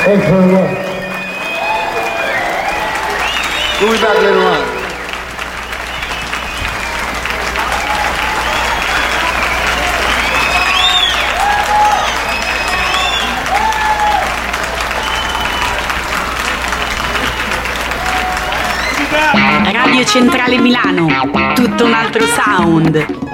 Thanks very much. We'll be back later on. Radio Centrale Milano, tutto un altro sound.